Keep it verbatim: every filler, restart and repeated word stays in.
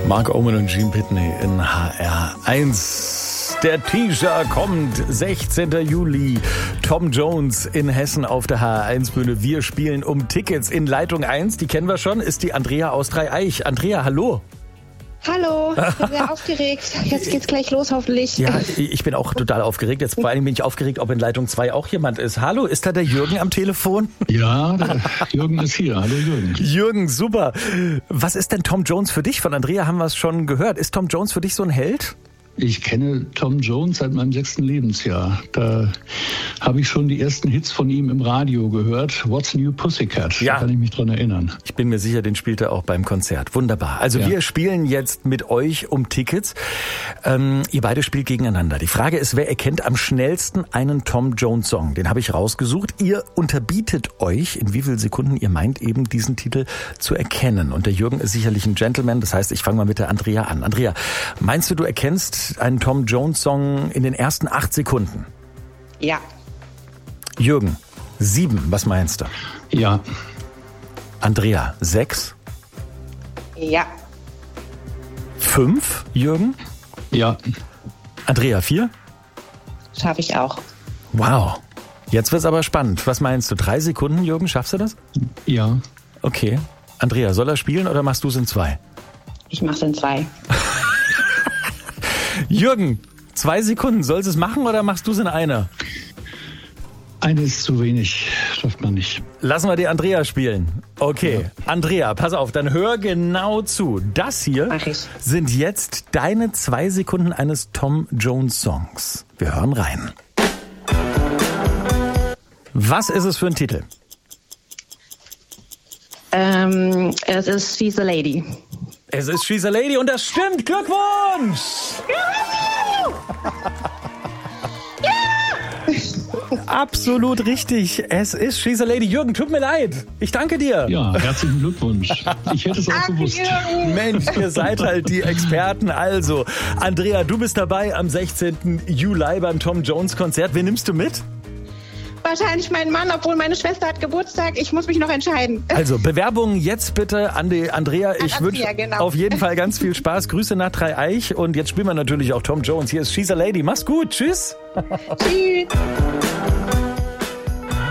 Mark Oman und Gene Pitney in H R eins. Der Teaser kommt, sechzehnten Juli. Tom Jones in Hessen auf der H R eins Bühne. Wir spielen um Tickets in Leitung eins. Die kennen wir schon, ist die Andrea aus Dreieich. Andrea, hallo. Hallo, ich bin sehr aufgeregt. Jetzt geht's gleich los, hoffentlich. Ja, ich bin auch total aufgeregt. Jetzt vor allem bin ich aufgeregt, ob in Leitung zwei auch jemand ist. Hallo, ist da der Jürgen am Telefon? Ja, der Jürgen ist hier. Hallo Jürgen. Jürgen, super. Was ist denn Tom Jones für dich? Von Andrea haben wir es schon gehört. Ist Tom Jones für dich so ein Held? Ich kenne Tom Jones seit meinem sechsten Lebensjahr. Da habe ich schon die ersten Hits von ihm im Radio gehört. What's New Pussycat? Ja. Da kann ich mich dran erinnern. Ich bin mir sicher, den spielt er auch beim Konzert. Wunderbar. Also ja. Wir spielen jetzt mit euch um Tickets. Ähm, ihr beide spielt gegeneinander. Die Frage ist, wer erkennt am schnellsten einen Tom Jones Song? Den habe ich rausgesucht. Ihr unterbietet euch, in wie vielen Sekunden ihr meint, eben diesen Titel zu erkennen. Und der Jürgen ist sicherlich ein Gentleman. Das heißt, ich fange mal mit der Andrea an. Andrea, meinst du, du erkennst einen Tom Jones Song in den ersten acht Sekunden? Ja. Jürgen, sieben, was meinst du? Ja. Andrea, sechs? Ja. Fünf, Jürgen? Ja. Andrea, vier? Schaffe ich auch. Wow. Jetzt wird's aber spannend. Was meinst du? Drei Sekunden, Jürgen, schaffst du das? Ja. Okay. Andrea, soll er spielen oder machst du es in zwei? Ich mach's in zwei. Jürgen, zwei Sekunden. Sollst du es machen oder machst du es in einer? Eine ist zu wenig. Schafft man nicht. Lassen wir die Andrea spielen. Okay. Ja. Andrea, pass auf, dann hör genau zu. Das hier sind jetzt deine zwei Sekunden eines Tom Jones Songs. Wir hören rein. Was ist es für ein Titel? Ähm, es ist She's a Lady. Es ist She's a Lady und das stimmt. Glückwunsch! Absolut richtig. Es ist She's a Lady. Jürgen, tut mir leid. Ich danke dir. Ja, herzlichen Glückwunsch. Ich hätte es auch gewusst. Mensch, ihr seid halt die Experten. Also, Andrea, du bist dabei am sechzehnten Juli beim Tom Jones Konzert. Wen nimmst du mit? Wahrscheinlich mein Mann, obwohl meine Schwester hat Geburtstag. Ich muss mich noch entscheiden. Also Bewerbungen jetzt bitte an die Andrea. Ich wünsche genau. auf jeden Fall ganz viel Spaß. Grüße nach Dreieich. Und jetzt spielen wir natürlich auch Tom Jones. Hier ist She's a Lady. Mach's gut. Tschüss. Tschüss.